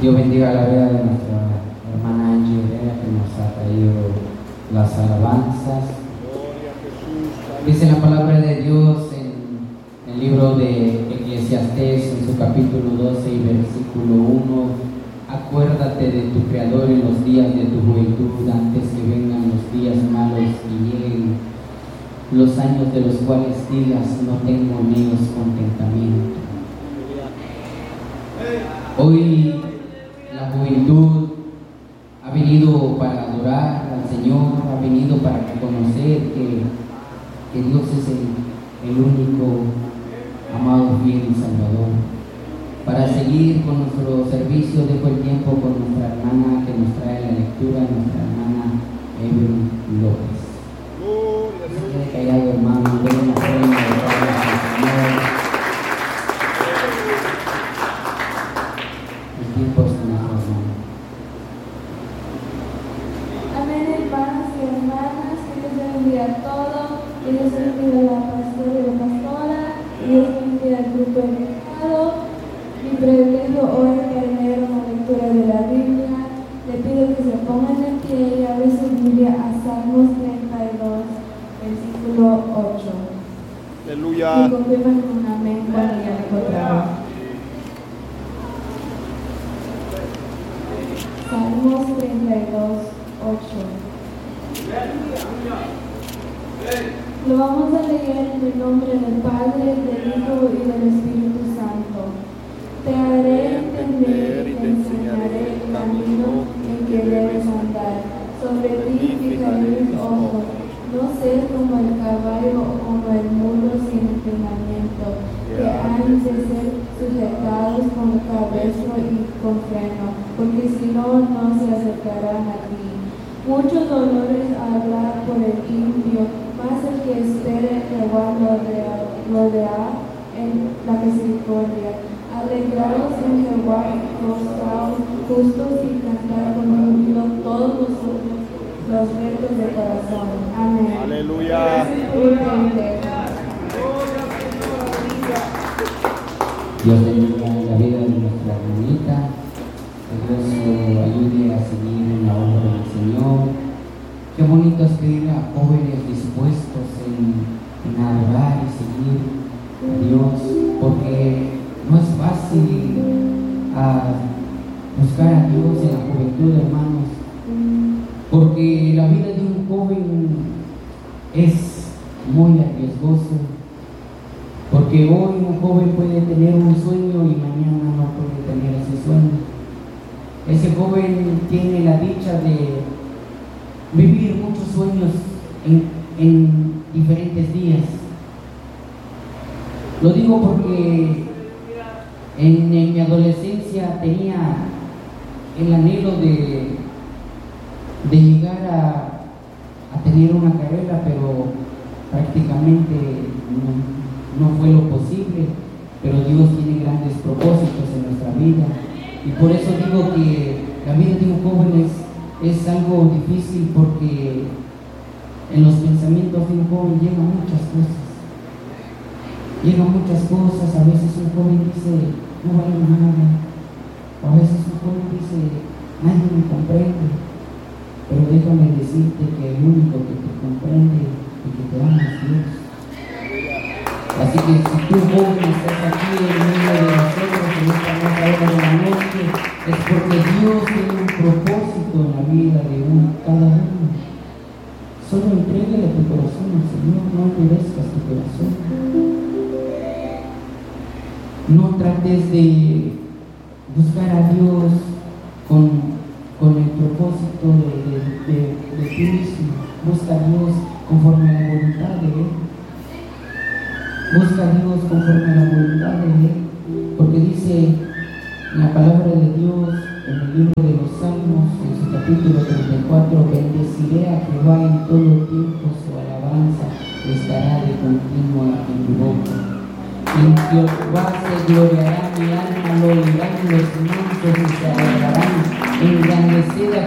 Dios bendiga la vida de nuestra hermana Angie Herrera, que nos ha traído las alabanzas. Dice la palabra de Dios en el libro de Eclesiastés, en su capítulo 12 y versículo 1: acuérdate de tu Creador en los días de tu juventud, antes que vengan los días malos y lleguen los años de los cuales digas, no tengo en ellos contentamiento. Hoy la juventud ha venido para adorar al Señor, ha venido para conocer que Dios es el único amado, fiel y Salvador. Para seguir con nuestro servicio, dejo el tiempo con nuestra hermana que nos trae la lectura, nuestra hermana Evelyn López. No se quede callado, hermano, denle una forma de darle al Señor. El tiempo es con nuestra hermana. Amén, hermanos y hermanas, que Dios bendiga a todos, que Dios bendiga a la pastora y la pastora, que Dios bendiga al grupo de pecado. Mi privilegio hoy es leer una lectura de la Biblia. Le pido que se pongan de pie y abran su Biblia a Salmos 32, versículo 8. Aleluya. Y confirman con un amén cuando ya lo encontraron. Salmos 32, 8. Lo vamos a leer en el nombre del Padre, del Hijo y del Espíritu Santo. Te haré entender y te enseñaré el camino en que debes andar. Sobre ti fijaré mis ojos. No seas como el caballo o como el mulo sin entrenamiento, que han de ser sujetados con cabestro y con freno, porque si no, no se acercarán a ti. Muchos dolores habrá por el impío, mas el que espere Jehová lo hará en la misericordia. Alegraos en Jehová, postraos justos y cantad con júbilo todos vosotros los rectos de corazón. Amén. Aleluya. Gracias por el privilegio. Dios bendiga la vida de nuestra hermanita, que Dios lo ayude a seguir en la obra del Señor. Qué bonito es pedirle a jóvenes dispuestos en adorar y seguir a Dios, porque no es fácil buscar a Dios en la juventud, hermanos, porque la vida de un joven es muy arriesgoso, porque hoy un joven puede tener un sueño y mañana no puede tener ese sueño. Ese joven tiene la dicha de vivir muchos sueños en diferentes días. Lo digo porque en mi adolescencia tenía el anhelo de llegar a tener una carrera, pero prácticamente no fue lo posible. Pero Dios tiene grandes propósitos en nuestra vida, y por eso digo que la vida de un joven es algo difícil, porque en los pensamientos de un joven llegan muchas cosas. A veces un joven dice, no valgo nada, o a veces un joven dice, nadie me comprende. Pero déjame decirte que el único que te comprende y que te ama es Dios. Así que si tú, joven, estás aquí en medio de nosotros en esta hora de la noche, es porque Dios tiene un propósito en la vida de cada uno. Solo entrégale tu corazón al Señor, no endurezcas tu corazón. No trates de buscar a Dios con el propósito de ti mismo. Busca a Dios conforme a la voluntad de Él. Busca a Dios conforme a la voluntad de Él, porque dice en la palabra de Dios, en el libro de los Salmos, en su capítulo 34, bendeciré a Jehová en todo tiempo, su alabanza estará de continuo en tu boca. En Jehová se gloriará mi alma, lo oirán los mansos y se alegrarán, engrandecerá